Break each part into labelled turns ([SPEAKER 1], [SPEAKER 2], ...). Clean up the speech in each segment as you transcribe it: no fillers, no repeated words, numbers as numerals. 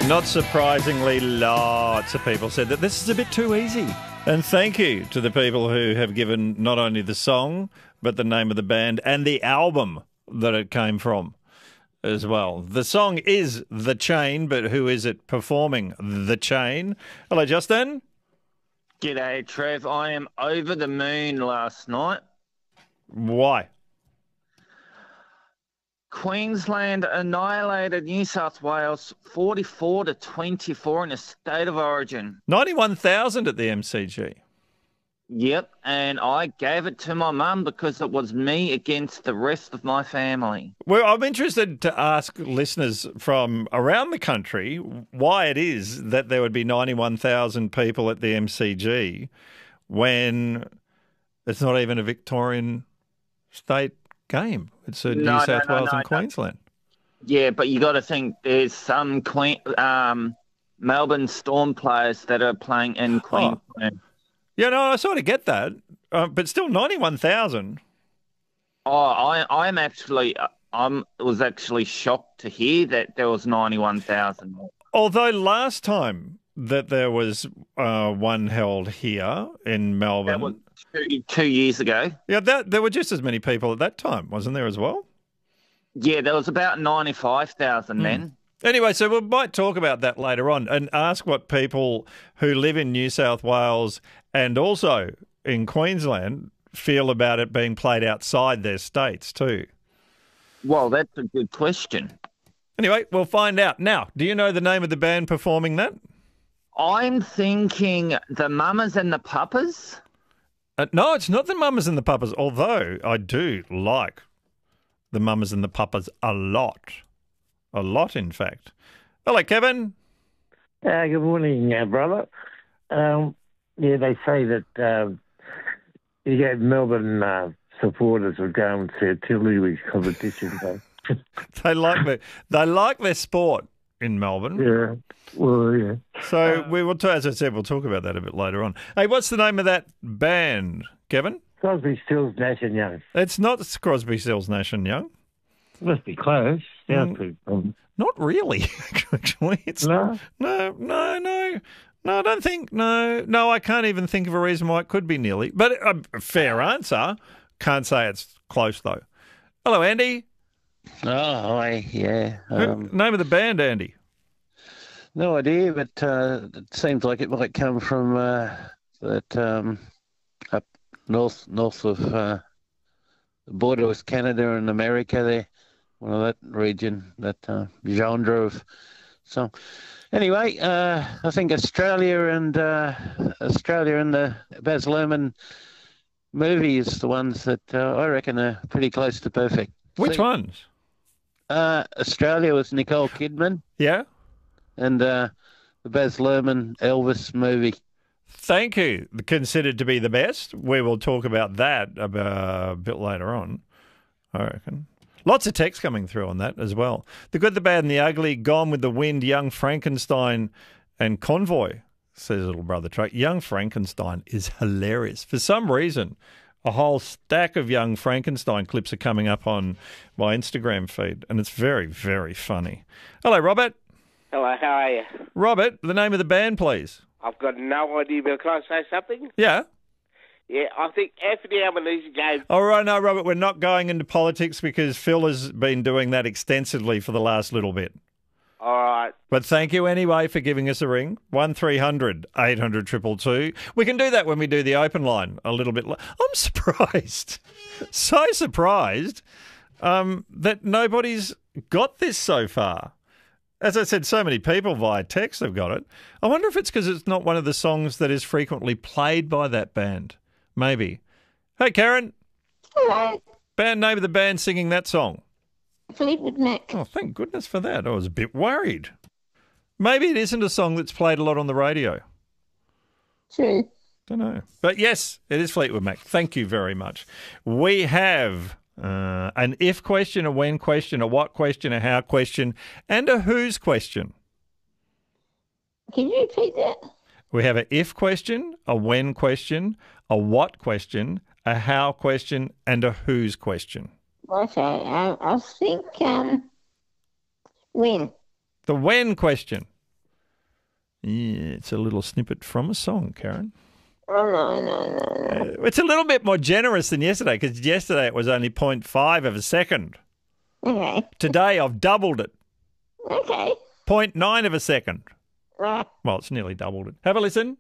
[SPEAKER 1] Not surprisingly, lots of people said that this is a bit too easy. And thank you to the people who have given not only the song, but the name of the band and the album that it came from as well. The song is The Chain, but who is it performing The Chain? Hello, Justin.
[SPEAKER 2] G'day, Trev. I am over the moon last night.
[SPEAKER 1] Why?
[SPEAKER 2] Queensland annihilated New South Wales 44-24 in a state of origin.
[SPEAKER 1] 91,000 at the MCG.
[SPEAKER 2] Yep, and I gave it to my mum because it was me against the rest of my family.
[SPEAKER 1] Well, I'm interested to ask listeners from around the country why it is that there would be 91,000 people at the MCG when it's not even a Victorian state game. It's a New South Wales and Queensland.
[SPEAKER 2] Yeah, but you got to think there's some Melbourne Storm players that are playing in Queensland.
[SPEAKER 1] Yeah, no, I sort of get that, but still 91,000.
[SPEAKER 2] I was actually shocked to hear that there was 91,000.
[SPEAKER 1] Although last time that there was one held here in Melbourne.
[SPEAKER 2] That was 2 years ago.
[SPEAKER 1] Yeah, there were just as many people at that time, wasn't there as well?
[SPEAKER 2] Yeah, there was about 95,000 then.
[SPEAKER 1] Anyway, so we might talk about that later on and ask what people who live in New South Wales and also in Queensland feel about it being played outside their states too.
[SPEAKER 2] Well, that's a good question.
[SPEAKER 1] Anyway, we'll find out. Now, do you know the name of the band performing that?
[SPEAKER 2] I'm thinking the Mamas and the Papas.
[SPEAKER 1] No, it's not the Mamas and the Papas, although I do like the Mamas and the Papas a lot. A lot, in fact. Hello, Kevin.
[SPEAKER 3] Good morning, brother. Yeah, they say that you get Melbourne supporters will go and see a Tiddlywinks competition.
[SPEAKER 1] They like their sport in Melbourne.
[SPEAKER 3] Yeah, well, yeah.
[SPEAKER 1] So we will, as I said, we'll talk about that a bit later on. Hey, what's the name of that band, Kevin?
[SPEAKER 3] Crosby, Stills, Nash and Young.
[SPEAKER 1] It's not Crosby, Stills, Nash and Young.
[SPEAKER 3] Must be close. Sounds pretty common.
[SPEAKER 1] Not really, actually. It's
[SPEAKER 3] No?
[SPEAKER 1] No, I don't think, no, I can't even think of a reason why it could be nearly. But a fair answer. Can't say it's close, though. Hello, Andy.
[SPEAKER 4] Oh, hi, yeah.
[SPEAKER 1] Name of the band, Andy?
[SPEAKER 4] No idea, but it seems like it might come from that up north of the border with Canada and America there. One of that region, that genre of song. Anyway, I think Australia and the Baz Luhrmann movie is the ones that I reckon are pretty close to perfect.
[SPEAKER 1] Which ones?
[SPEAKER 4] Australia was Nicole Kidman.
[SPEAKER 1] Yeah.
[SPEAKER 4] And the Baz Luhrmann Elvis movie.
[SPEAKER 1] Thank you. Considered to be the best. We will talk about that a bit later on, I reckon. Lots of text coming through on that as well. The Good, the Bad and the Ugly, Gone with the Wind, Young Frankenstein and Convoy, says little brother Truck. Young Frankenstein is hilarious. For some reason, a whole stack of Young Frankenstein clips are coming up on my Instagram feed, and it's very, very funny. Hello, Robert.
[SPEAKER 5] Hello, how are you?
[SPEAKER 1] Robert, the name of the band, please.
[SPEAKER 5] I've got no idea, but can I say something?
[SPEAKER 1] Yeah.
[SPEAKER 5] Yeah, I think Anthony Albanese gave...
[SPEAKER 1] All right, no, Robert, we're not going into politics because Phil has been doing that extensively for the last little bit.
[SPEAKER 5] All right.
[SPEAKER 1] But thank you anyway for giving us a ring. 1300 800 222. We can do that when we do the open line a little bit. I'm surprised, so surprised that nobody's got this so far. As I said, so many people via text have got it. I wonder if it's because it's not one of the songs that is frequently played by that band. Maybe. Hey, Karen.
[SPEAKER 6] Hello.
[SPEAKER 1] Band name of the band singing that song?
[SPEAKER 6] Fleetwood Mac.
[SPEAKER 1] Oh, thank goodness for that. I was a bit worried. Maybe it isn't a song that's played a lot on the radio.
[SPEAKER 6] True.
[SPEAKER 1] Don't know. But yes, it is Fleetwood Mac. Thank you very much. We have an if question, a when question, a what question, a how question, and a whose question.
[SPEAKER 6] Can you repeat that?
[SPEAKER 1] We have an if question, a when question, a what question, a how question, and a whose question.
[SPEAKER 6] Okay, I think when.
[SPEAKER 1] The when question. Yeah, it's a little snippet from a song, Karen.
[SPEAKER 6] Oh, no.
[SPEAKER 1] It's a little bit more generous than yesterday because yesterday it was only 0.5 of a second.
[SPEAKER 6] Okay.
[SPEAKER 1] Today I've doubled it.
[SPEAKER 6] Okay.
[SPEAKER 1] 0.9 of a second.
[SPEAKER 6] Right.
[SPEAKER 1] Well, it's nearly doubled it. Have a listen.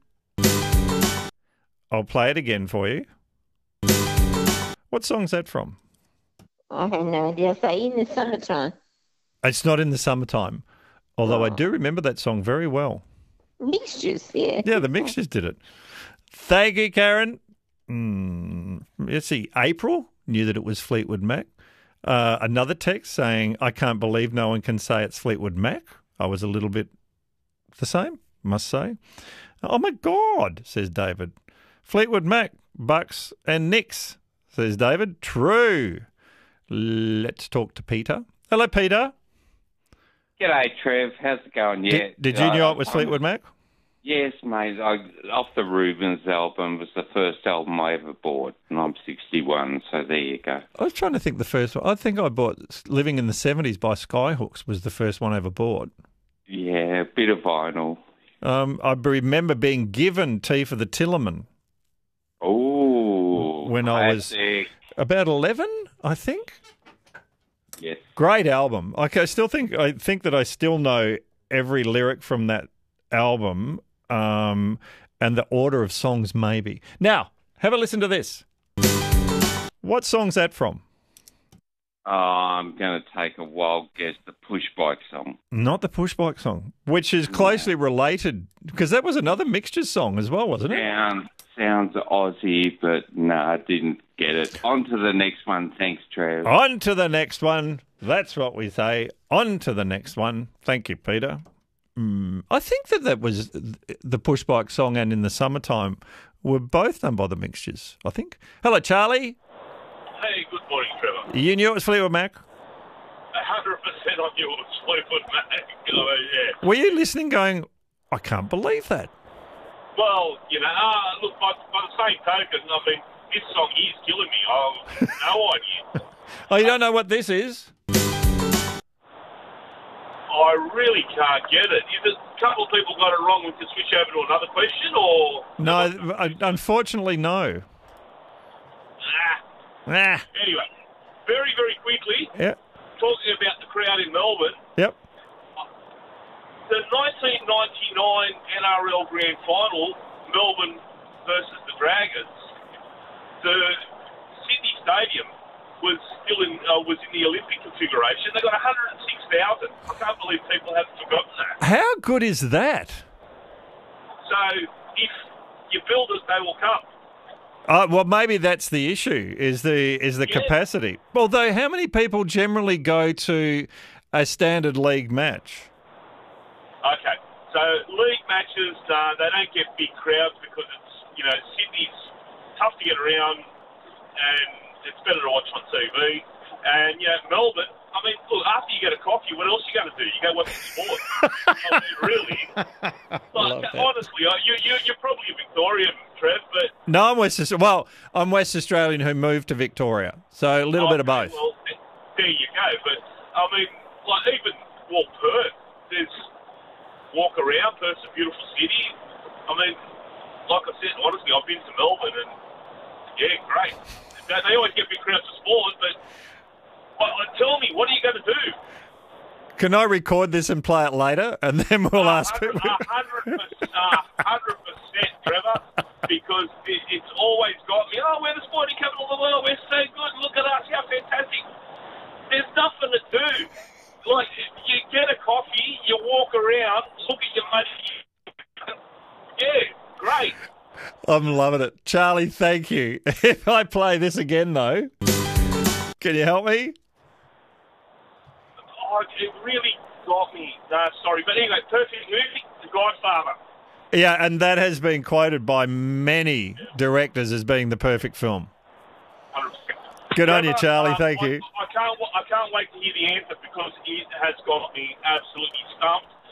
[SPEAKER 1] I'll play it again for you. What song's that from?
[SPEAKER 6] I have no idea. Say in the summertime.
[SPEAKER 1] It's not in the summertime, although I do remember that song very well.
[SPEAKER 6] Mixtures, yeah.
[SPEAKER 1] Yeah, the Mixtures did it. Thank you, Karen. Let's see. April knew that it was Fleetwood Mac. Another text saying, I can't believe no one can say it's Fleetwood Mac. I was a little bit the same, must say. Oh, my God, says David. Fleetwood Mac, Bucks and Nicks, says David. True. Let's talk to Peter. Hello, Peter.
[SPEAKER 7] G'day, Trev. How's it going? Yeah.
[SPEAKER 1] Did you know it was Fleetwood Mac?
[SPEAKER 7] Yes, mate. Off the Rubens album was the first album I ever bought, and I'm 61, so there you go.
[SPEAKER 1] I was trying to think the first one. I think I bought Living in the 70s by Skyhooks was the first one I ever bought.
[SPEAKER 7] Yeah, a bit of vinyl.
[SPEAKER 1] I remember being given Tea for the Tillerman.
[SPEAKER 7] Oh,
[SPEAKER 1] when I was about 11, I think.
[SPEAKER 7] Yes.
[SPEAKER 1] Great album. I think that I still know every lyric from that album, and the order of songs maybe. Now, have a listen to this. What song's that from?
[SPEAKER 7] I'm going to take a wild guess, the Push Bike song.
[SPEAKER 1] Not the Push Bike song, which is closely related, because that was another Mixtures song as well, wasn't it?
[SPEAKER 7] Sounds Aussie, but no, I didn't get it. On to the next one. Thanks, Trev.
[SPEAKER 1] On to the next one. That's what we say. On to the next one. Thank you, Peter. I think that was the Push Bike song and In the Summertime were both done by the Mixtures, I think. Hello, Charlie.
[SPEAKER 8] Hey, good morning, Trevor.
[SPEAKER 1] You knew it was Fleetwood Mac?
[SPEAKER 8] 100% I knew it was Fleetwood Mac. Yeah.
[SPEAKER 1] Were you listening going, I can't believe that?
[SPEAKER 8] Well, look, by the same token, I mean, this song is killing me. I have no idea.
[SPEAKER 1] Oh, you don't know what this is?
[SPEAKER 8] I really can't get it. Is it a couple of people got it wrong? We can switch over to another question, or...?
[SPEAKER 1] No, unfortunately, no.
[SPEAKER 8] Anyway, very, very quickly, talking about the crowd in Melbourne.
[SPEAKER 1] Yep.
[SPEAKER 8] The 1999 NRL Grand Final, Melbourne versus the Dragons, the Sydney Stadium was still in the Olympic configuration. They got 106,000. I can't believe people haven't forgotten that.
[SPEAKER 1] How good is that?
[SPEAKER 8] So if you build it, they will come.
[SPEAKER 1] Well, maybe that's the issue, is the capacity. Although, how many people generally go to a standard league match?
[SPEAKER 8] Okay, so league matches, they don't get big crowds because it's, Sydney's tough to get around and it's better to watch on TV. And, Melbourne, I mean, look, after you get a coffee, what else you going to do? You go watch the sport. I mean, really. Honestly, you're probably a Victorian, Trev, but...
[SPEAKER 1] No, I'm West Australian who moved to Victoria, so a little bit of both.
[SPEAKER 8] Well, there you go. But, I mean, even Perth, there's walk around. Perth's a beautiful city. I mean, like I said, honestly, I've been to Melbourne and, great. They always get big crowds of sport, but tell me, what are you going to do?
[SPEAKER 1] Can I record this and play it later, and then we'll ask people?
[SPEAKER 8] 100%, Trevor, because it's always got me, we're the sporting capital of the world, we're so good, look at us, how fantastic. There's nothing to do. Like, you get a coffee, you walk around, look at your money. Great.
[SPEAKER 1] I'm loving it. Charlie, thank you. If I play this again, though, can you help me?
[SPEAKER 8] It really got me. Sorry. But anyway, perfect movie, The Godfather.
[SPEAKER 1] Yeah, and that has been quoted by many directors as being the perfect film.
[SPEAKER 8] 100%.
[SPEAKER 1] Good on you, Charlie. Thank you.
[SPEAKER 8] I can't wait to hear the answer because it has got me absolutely stumped.